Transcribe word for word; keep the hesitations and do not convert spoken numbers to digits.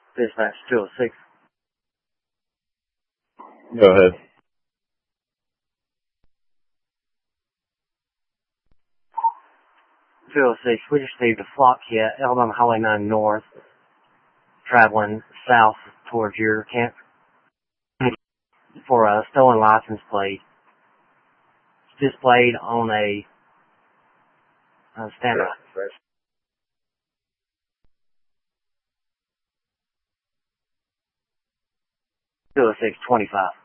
Dispatch two oh six. Go ahead. two oh six, we received a flock kit, Alabama Highway nine North, traveling south towards your camp for a stolen license plate. It's displayed on a, a standby. two oh six twenty-five.